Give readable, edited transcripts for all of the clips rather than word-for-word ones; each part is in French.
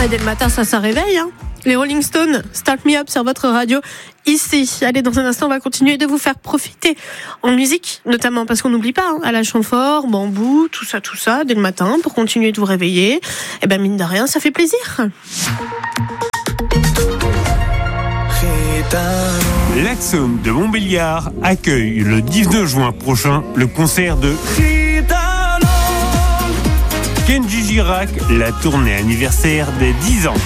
Et dès le matin, ça réveille. Les Rolling Stones, Start Me Up sur votre radio ici. Allez, dans un instant, on va continuer de vous faire profiter en musique, notamment parce qu'on n'oublie pas, Alain Chamfort, Bambou, tout ça, dès le matin, pour continuer de vous réveiller. Et ben mine de rien, ça fait plaisir. L'Axone de Montbéliard accueille le 19 juin prochain le concert de Kenji Girac, la tournée anniversaire des 10 ans.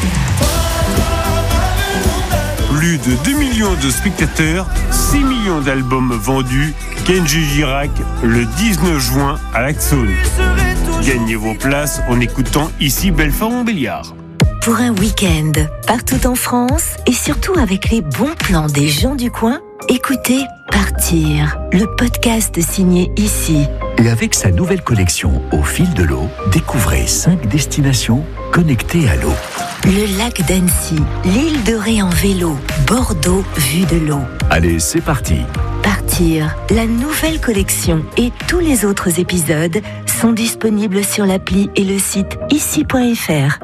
Plus de 2 millions de spectateurs, 6 millions d'albums vendus. Kenji Girac, le 19 juin à l'Axone. Gagnez vos places en écoutant ici Belfort-Montbéliard. Pour un week-end, partout en France et surtout avec les bons plans des gens du coin, écoutez Partir, le podcast signé ici. Et avec sa nouvelle collection Au fil de l'eau, découvrez 5 destinations connectées à l'eau. Le lac d'Annecy, l'île de Ré en vélo, Bordeaux vue de l'eau. Allez, c'est parti. Partir, la nouvelle collection et tous les autres épisodes sont disponibles sur l'appli et le site ici.fr.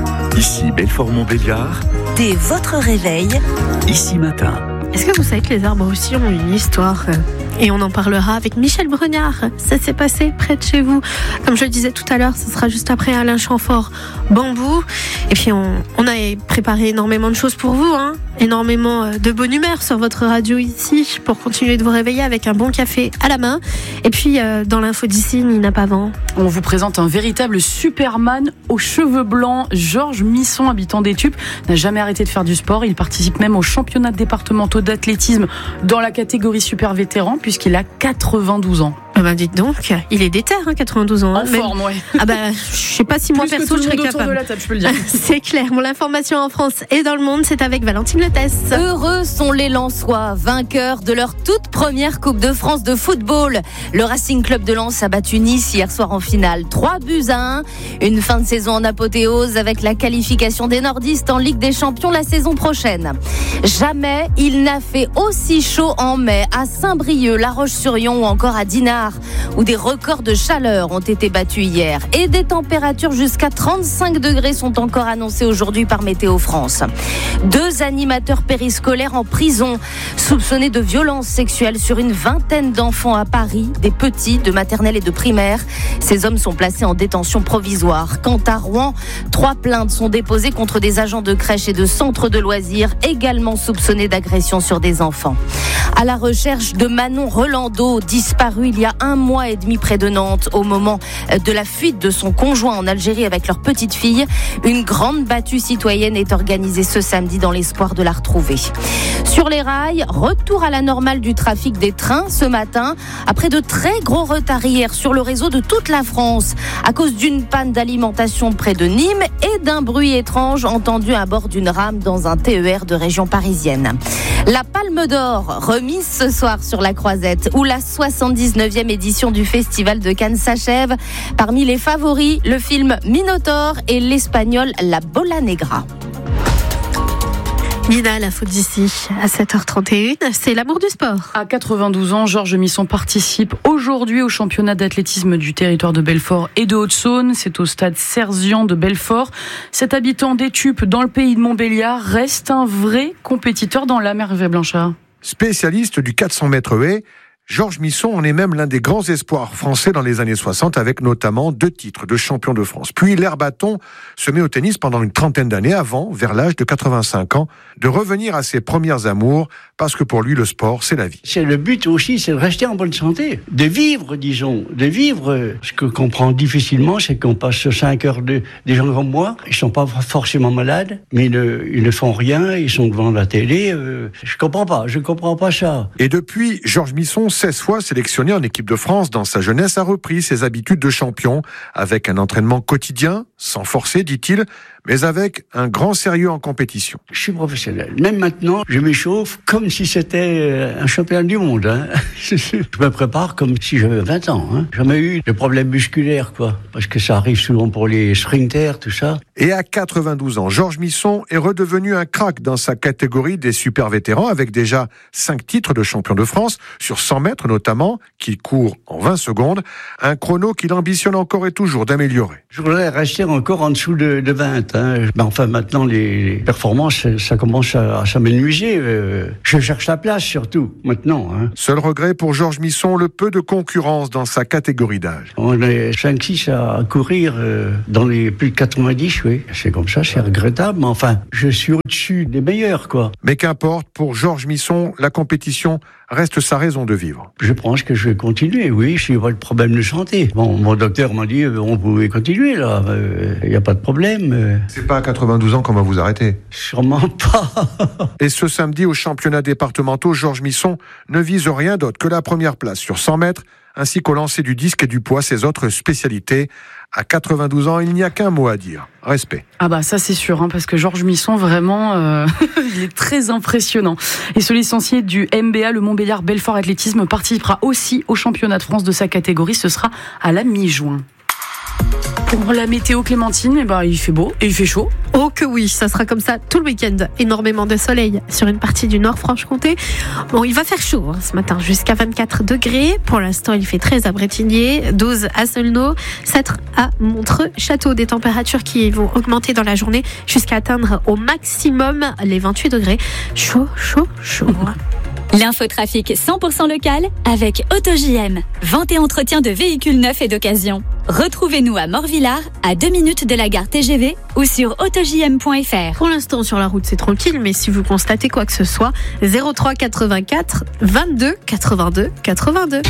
Ici Belfort-Montbéliard. Dès votre réveil, ici matin. Est-ce que vous savez que les arbres aussi ont une histoire ? Et on en parlera avec Michel Brognard. Ça s'est passé près de chez vous. Comme je le disais tout à l'heure, ce sera juste après Alain Chamfort, Bambou. Et puis on a préparé énormément de choses pour vous, énormément de bonne humeur sur votre radio ici pour continuer de vous réveiller avec un bon café à la main. Et puis dans l'info d'ici, Nina Pavant. On vous présente un véritable Superman aux cheveux blancs. Georges Misson, habitant d'Étupes, n'a jamais arrêté de faire du sport. Il participe même aux championnats départementaux d'athlétisme dans la catégorie super vétéran puisqu'il a 92 ans. Dites donc, il est déter, 92 ans. En forme, ouais. Je sais pas si moi perso je serais capable. De la table, je peux le dire. C'est clair. Bon, l'information en France et dans le monde, c'est avec Valentine Letès. Heureux sont les Lensois, vainqueurs de leur toute première Coupe de France de football. Le Racing Club de Lens a battu Nice hier soir en finale, 3-1. Une fin de saison en apothéose avec la qualification des nordistes en Ligue des Champions la saison prochaine. Jamais il n'a fait aussi chaud en mai à Saint-Brieuc, La Roche-sur-Yon ou encore à Dinard, où des records de chaleur ont été battus hier. Et des températures jusqu'à 35 degrés sont encore annoncées aujourd'hui par Météo France. 2 animateurs périscolaires en prison, soupçonnés de violences sexuelles sur une vingtaine d'enfants à Paris, des petits de maternelle et de primaire. Ces hommes sont placés en détention provisoire. Quant à Rouen, 3 plaintes sont déposées contre des agents de crèches et de centres de loisirs, également soupçonnés d'agression sur des enfants. À la recherche de Manon Rolando, disparue il y a 1 mois et demi près de Nantes, au moment de la fuite de son conjoint en Algérie avec leur petite fille. Une grande battue citoyenne est organisée ce samedi dans l'espoir de la retrouver. Sur les rails, retour à la normale du trafic des trains ce matin, après de très gros retards hier sur le réseau de toute la France, à cause d'une panne d'alimentation près de Nîmes et d'un bruit étrange entendu à bord d'une rame dans un TER de région parisienne. La Palme d'Or, remise ce soir sur la Croisette, où la 79e édition du Festival de Cannes s'achève. Parmi les favoris, le film Minotaure et l'espagnol La Bola Negra. Nina, la faute d'ici, à 7h31, c'est l'amour du sport. À 92 ans, Georges Misson participe aujourd'hui au championnat d'athlétisme du territoire de Belfort et de Haute-Saône. C'est au stade Serzian de Belfort. Cet habitant d'Étupes, dans le pays de Montbéliard, reste un vrai compétiteur dans la mer. Hervé Blanchard. Spécialiste du 400 mètres haies, Georges Misson en est même l'un des grands espoirs français dans les années 60, avec notamment 2 titres de champion de France. Puis l'air bâton se met au tennis pendant une trentaine d'années avant, vers l'âge de 85 ans, de revenir à ses premières amours, parce que pour lui, le sport, c'est la vie. C'est le but aussi, c'est de rester en bonne santé, de vivre, disons, de vivre. Ce que comprend difficilement, c'est qu'on passe 5 heures des gens comme moi, ils sont pas forcément malades, mais ils ne font rien, ils sont devant la télé. Je comprends pas ça. Et depuis, Georges Misson, 16 fois sélectionné en équipe de France dans sa jeunesse, a repris ses habitudes de champion, avec un entraînement quotidien, sans forcer, dit-il, mais avec un grand sérieux en compétition. Je suis professionnel. Même maintenant, je m'échauffe comme si c'était un champion du monde. Je me prépare comme si j'avais 20 ans. Jamais eu de problème musculaire, parce que ça arrive souvent pour les sprinters, tout ça. Et à 92 ans, Georges Misson est redevenu un crack dans sa catégorie des super vétérans, avec déjà 5 titres de champion de France sur 100 mètres notamment, qu'il court en 20 secondes, un chrono qu'il ambitionne encore et toujours d'améliorer. Je voudrais rester encore en dessous de 20. Ben enfin, maintenant, les performances, ça commence à s'amenuiser. Je cherche la place, surtout, maintenant. Seul regret pour Georges Misson, le peu de concurrence dans sa catégorie d'âge. On est 5-6 à courir dans les plus de 90, oui. C'est comme ça, c'est regrettable, mais enfin, je suis au-dessus des meilleurs, quoi. Mais qu'importe, pour Georges Misson, la compétition reste sa raison de vivre. Je pense que je vais continuer, oui, je n'ai pas de problème de santé. Bon, mon docteur m'a dit, on pouvait continuer, là, il n'y a pas de problème. C'est pas à 92 ans qu'on va vous arrêter. Sûrement pas. Et ce samedi, aux championnats départementaux, Georges Misson ne vise rien d'autre que la première place sur 100 mètres, ainsi qu'au lancer du disque et du poids, ses autres spécialités. À 92 ans, il n'y a qu'un mot à dire. Respect. Ah bah ça c'est sûr, parce que Georges Misson, vraiment, il est très impressionnant. Et ce licencié du MBA, le Montbéliard Belfort Athlétisme, participera aussi au championnat de France de sa catégorie. Ce sera à la mi-juin. Pour la météo, Clémentine, il fait beau et il fait chaud. Oh que oui, ça sera comme ça tout le week-end. Énormément de soleil sur une partie du Nord-Franche-Comté. Bon, il va faire chaud ce matin, jusqu'à 24 degrés. Pour l'instant, il fait 13 à Bretigny, 12 à Solno, 7 à Montreux-Château. Des températures qui vont augmenter dans la journée jusqu'à atteindre au maximum les 28 degrés. Chaud. L'infotrafic 100% local avec AutoJM. Vente et entretien de véhicules neufs et d'occasion. Retrouvez-nous à Morvillard, à 2 minutes de la gare TGV ou sur autojm.fr. Pour l'instant, sur la route, c'est tranquille, mais si vous constatez quoi que ce soit, 03 84 22 82 82.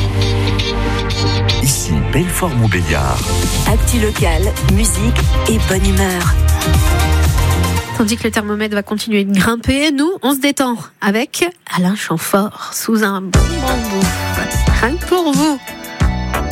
Ici, Belfort-Montbéliard. Actu local, musique et bonne humeur. Tandis que le thermomètre va continuer de grimper, nous, on se détend avec Alain Chamfort sous un bon bambou. Rien que pour vous.